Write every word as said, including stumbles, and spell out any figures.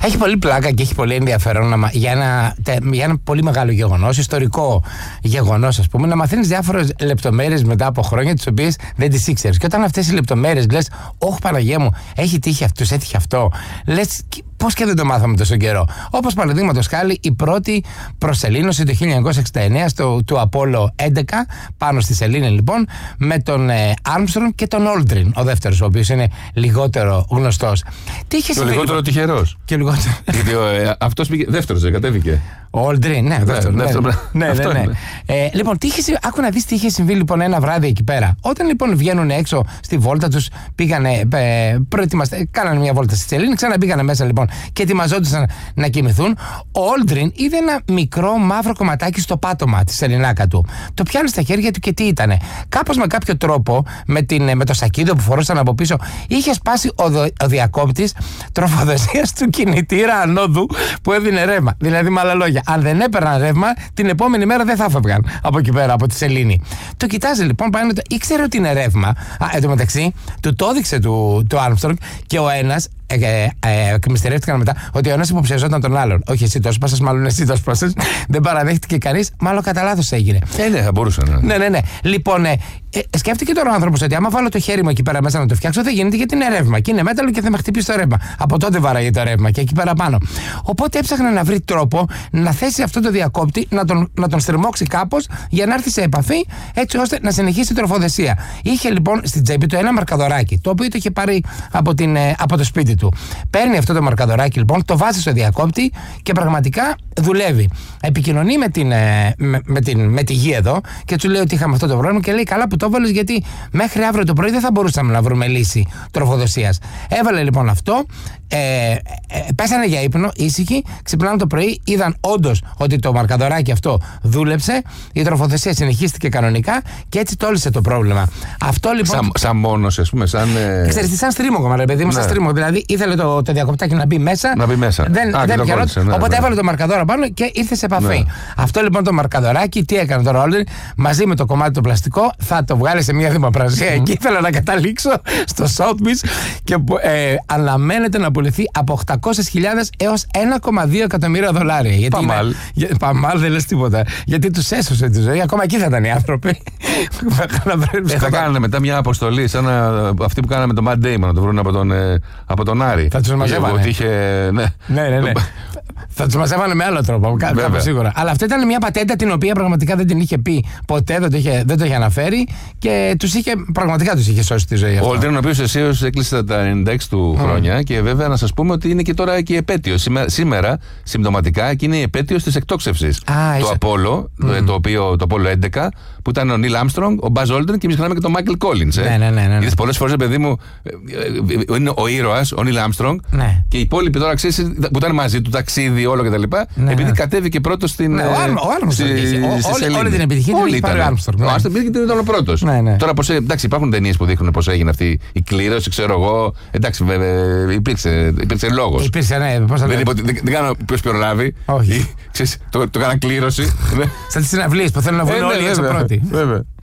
Έχει πολύ πλάκα και έχει πολύ ενδιαφέρον για ένα, για ένα πολύ μεγάλο γεγονός, ιστορικό γεγονός, ας πούμε, να μαθαίνεις διάφορες λεπτομέρειες μετά από χρόνια τις οποίες δεν τις ήξερες. Και όταν αυτές οι λεπτομέρειες λες, όχι Παναγία μου, έχει τύχει αυτό, τους έτυχε αυτό, λες, πώς και δεν το μάθαμε τόσο καιρό. Όπως παραδείγματος χάρη η πρώτη προσελήνωση το χίλια εννιακόσια εξήντα εννέα στο, του Απόλλω έντεκα, πάνω στη σελήνη λοιπόν, με τον ε, Armstrong και τον Aldrin, ο δεύτερος, ο οποίος είναι λιγότερο γνωστός. Τι είχε συμβεί, λιγότερο λοιπόν, τυχερός. Και λιγότερο. Γιατί ε, αυτός πήγε, δεύτερος δεν κατέβηκε. Ο Aldrin, ναι, δεύτερο. Ναι, δεύτερο, ναι, ναι, ναι, ναι. Ε, λοιπόν, τι είχε, άκου να δεις τι είχε συμβεί λοιπόν ένα βράδυ εκεί πέρα. Όταν λοιπόν βγαίνουν έξω στη βόλτα τους, πήγανε, ε, προετοιμαστε, κάνανε μια βόλτα στη σελήνη, ξαναμπήγανε μέσα λοιπόν και ετοιμαζόντουσαν να κοιμηθούν. Ο Aldrin είδε ένα μικρό μαύρο κομματάκι στο πάτωμα τη σεληνάκα του. Το πιάνει στα χέρια του και τι ήτανε. Κάπως με κάποιο τρόπο, με, την, με το σακίδιο που φορούσαν από πίσω, είχε σπάσει ο, δο, ο διακόπτης τροφοδοσίας του κινητήρα ανόδου που έδινε ρεύμα. Δηλαδή, με άλλα λόγια, αν δεν έπαιρναν ρεύμα, την επόμενη μέρα δεν θα έφευγαν από εκεί πέρα, από τη σελήνη. Το κοιτάζει λοιπόν, πάει να το. Ήξερε ότι είναι ρεύμα. Α, εν τω μεταξύ, του το έδειξε του, του Armstrong και ο ένας. Ε, ε, ε, εκμυστερεύτηκαν μετά ότι ο ένας υποψιαζόταν τον άλλον. Όχι, εσύ το σπάσες, μάλλον εσύ το σπάσες. Δεν παραδέχτηκε κανείς, μάλλον κατά λάθος έγινε. Ε, ναι, θα μπορούσε να. Ναι, ναι, ναι. Λοιπόν, ε, ε, σκέφτηκε τώρα ο άνθρωπος ότι άμα βάλω το χέρι μου εκεί πέρα μέσα να το φτιάξω, δεν γίνεται γιατί είναι ρεύμα. Και είναι μέταλλο και θα με χτυπήσει το ρεύμα. Από τότε βάραγε το ρεύμα και εκεί πέρα πάνω. Οπότε έψαχνε να βρει τρόπο να θέσει αυτό το διακόπτη, να τον, να τον στριμώξει κάπως για να έρθει σε επαφή, έτσι ώστε να συνεχίσει η τροφοδεσία. Είχε λοιπόν στην τσέπη του ένα μαρκαδοράκι, το οποίο το είχε πάρει από, την, ε, από το σπίτι του. Παίρνει αυτό το μαρκαδοράκι λοιπόν, το βάζει στο διακόπτη και πραγματικά δουλεύει. Επικοινωνεί με, την, με, με, την, με τη γη εδώ και του λέει ότι είχαμε αυτό το πρόβλημα και λέει καλά που το έβαλες γιατί μέχρι αύριο το πρωί δεν θα μπορούσαμε να βρούμε λύση τροφοδοσίας. Έβαλε λοιπόν αυτό, ε, ε, πέσανε για ύπνο, ήσυχοι, ξυπνάνε το πρωί, είδαν όντως ότι το μαρκαδοράκι αυτό δούλεψε, η τροφοδοσία συνεχίστηκε κανονικά και έτσι τόλισε το πρόβλημα. Αυτό λοιπόν. Σαν, σαν μόνος, ας πούμε, σαν. Ε... Ξέρεις, σαν στρίμωγμα, ρε παιδί μου, σαν στρίμωγμα. Δηλαδή ήθελε το, το διακοπτάκι να μπει μέσα. Να μπει μέσα. Δεν, Α, δεν πιανόταν. Ναι, οπότε ναι. έβαλε το μαρκαδόρο πάνω και ήρθε σε επαφή. Ναι. Αυτό λοιπόν το μαρκαδοράκι, τι έκανε τώρα όλοι, μαζί με το κομμάτι το πλαστικό, θα το βγάλει σε μια δημοπρασία. Mm. Εκεί ήθελα να καταλήξω στο South Beach και ε, αναμένεται να πουληθεί από οκτακόσιες χιλιάδες έως ένα κόμμα δύο εκατομμύρια δολάρια. Γιατί Παμάλ. Είναι, για, παμάλ δεν λες τίποτα. Γιατί τους έσωσε τη ζωή. Ακόμα εκεί θα ήταν οι άνθρωποι. ε, θα κάνανε μετά μια αποστολή, σαν αυτή που κάναμε τον Matt Damon, να το βρουν από τον, ε, από τον Άρη. Θα τους μαζεύανε. Είχε, ναι. ναι, ναι, ναι. Θα τους μαζεύανε με άλλο τρόπο, κάπου σίγουρα. Αλλά αυτή ήταν μια πατέντα την οποία πραγματικά δεν την είχε πει ποτέ, δεν το είχε, δεν το είχε αναφέρει και τους είχε, πραγματικά τους είχε σώσει τη ζωή αυτό. Ο Aldrin, ο οποίος αισίως έκλεισε τα ενενήντα έξι του mm. χρόνια και βέβαια να σας πούμε ότι είναι και τώρα και η επέτειος. Σήμερα, σήμερα συμπτωματικά και είναι η επέτειος της εκτόξευσης του Απόλλω, mm. το, οποίο, το Απόλλω έντεκα, που ήταν ο Neil Armstrong, ο Buzz Aldrin και εμείς ξέραμε και τον Michael Collins. Ε. Ναι, ναι, ναι, ναι. Είδες πολλές φορές, παιδί μου, είναι ο ήρωας, ο Neil Armstrong, ναι. και οι υπόλοιποι τώρα ξέρεις που ήταν μαζί του, ταξίδι, όλο κτλ. Ναι, επειδή ναι. κατέβηκε πρώτος στην. Ναι, ο Armstrong. Όλη την επιτυχία την είχε πάρει ο Armstrong. Ο Armstrong πήγε και ήταν ο πρώτος. Ναι, ναι. Τώρα, πώς, εντάξει, υπάρχουν ταινίες που δείχνουν πώς έγινε αυτή η κλήρωση, ξέρω εγώ. Εντάξει, βέβαια, υπήρξε, υπήρξε λόγος. Υπήρξε, ναι, πώς θα δεν, δεν, δεν, δεν κάνω ποιος προλάβει. Όχι. Ξέρεις, το, το έκανα κλήρωση. Σαν τις συναυλίες που θέλουν να βγουν όλοι έξω πρώτοι. Βέβαια.